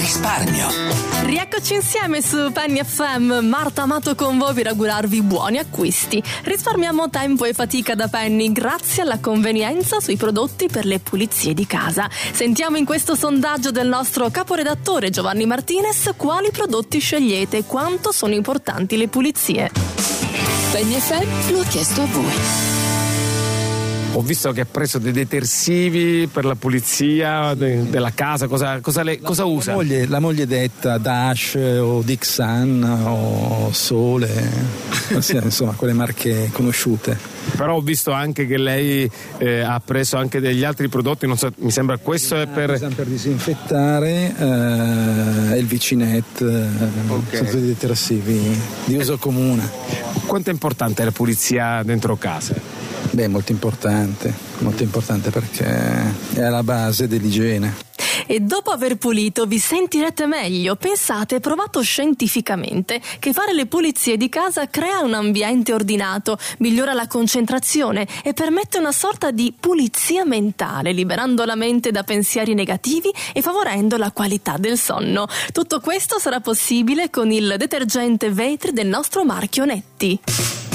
risparmio. Rieccoci insieme su Penny FM, Marta Amato con voi per augurarvi buoni acquisti. Risparmiamo tempo e fatica da Penny grazie alla convenienza sui prodotti per le pulizie di casa. Sentiamo in questo sondaggio del nostro caporedattore Giovanni Martinez quali prodotti scegliete e quanto sono importanti le pulizie. Penny FM lo ha chiesto a voi. Ho visto che ha preso dei detersivi per la pulizia della casa. Cosa usa? La moglie detta Dash o Dixan o Sole, insomma quelle marche conosciute. Però ho visto anche che lei ha preso anche degli altri prodotti, non so, mi sembra questo è per disinfettare, il Vicinet, sono tutti detersivi di uso comune. Quanto è importante la pulizia dentro casa? Beh, molto importante perché è alla base dell'igiene. E dopo aver pulito vi sentirete meglio. Pensate, è provato scientificamente che fare le pulizie di casa crea un ambiente ordinato, migliora la concentrazione e permette una sorta di pulizia mentale, liberando la mente da pensieri negativi e favorendo la qualità del sonno. Tutto questo sarà possibile con il detergente vetri del nostro marchio Netti.